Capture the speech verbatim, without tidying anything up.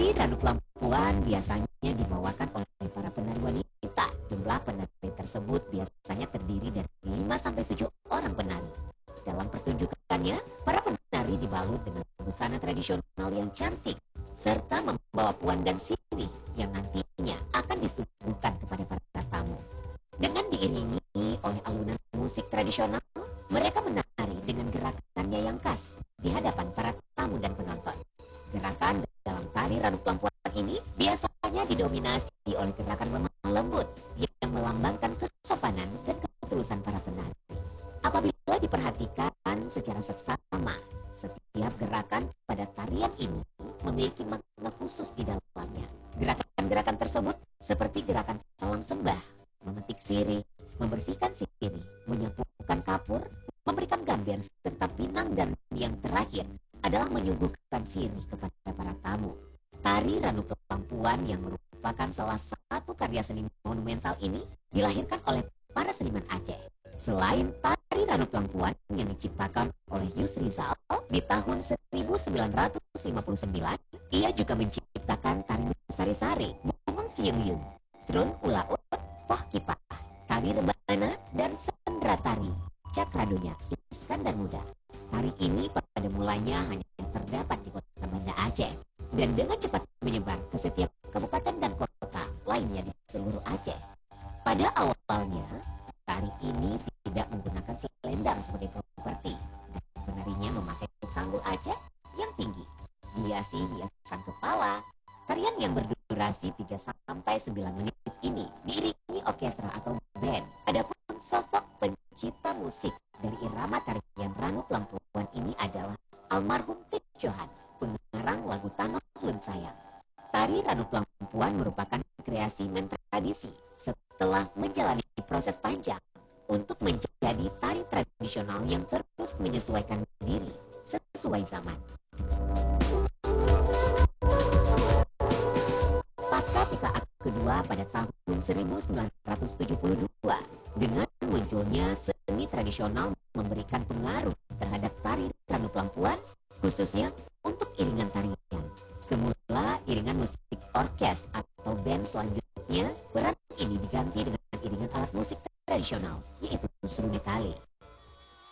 Tari Ranu Pelampuan biasanya dibawakan oleh para penari wanita. Jumlah penari tersebut biasanya terdiri dari lima sampai tujuh orang penari. Dalam pertunjukannya, para penari dibalut dengan busana tradisional yang cantik, serta membawa puan dan sirih yang nantinya akan disuguhkan kepada para tamu. Dengan diiringi oleh alunan musik tradisional, mereka menari dengan gerakannya yang khas di hadapan para tamu dan penonton. Gerakan dalam tari Ranu Pelampuan ini biasanya didominasi oleh gerakan lemah lembut yang melambangkan kesopanan dan ketulusan para penari. Apabila diperhatikan secara seksama, setiap gerakan pada tarian ini memiliki makna khusus di dalamnya. Gerakan-gerakan tersebut seperti gerakan salam sembah, memetik sirih, membersihkan sirih, menyapukan kapur, memberikan gambiar, serta pinang, dan yang terakhir adalah menyuguhkan sirih kepada para tamu. Tari Ranu Pelampuan yang merupakan salah satu karya seni monumental ini dilahirkan oleh para seniman Aceh. Selain tari Ranu Pelampuan yang diciptakan oleh Yus Rizal di tahun seribu sembilan ratus lima puluh sembilan, ia juga menciptakan tari Sari-Sari, Bumong Siung Yung, Trun Ulaut, Poh Kipah, tari Rebana, dan Sendra Tari, Cakradonya, Iskandar Muda. Tari ini pada mulanya hanya terdapat di kota Banda Aceh dan dengan cepat menyebar ke setiap kabupaten dan kota lainnya di seluruh Aceh. Pada awalnya, tari ini tidak menggunakan selendang sebagai properti dan penarinya memakai sanggul Aceh yang tinggi, dihiasi hiasan kepala. Tarian yang berdurasi tiga sampai sembilan menit ini diiringi orkestra atau band. Adapun sosok pencipta musik dari irama tarian Ranu Pelampuan ini adalah almarhum Tip Johan, pengarang lagu Tanah Lun Sayang. Tari Ranu Pelampuan merupakan kreasi dan tradisi setelah menjalani proses panjang untuk menjadi tari tradisional yang terus menyesuaikan diri sesuai zaman. Pasca P K A kedua pada tahun seribu sembilan ratus tujuh puluh dua, dengan munculnya seni tradisional memberikan pengaruh terhadap tari Ranu Pelampuan, khususnya untuk iringan tarian. Semula iringan musik orkes atau band selanjutnya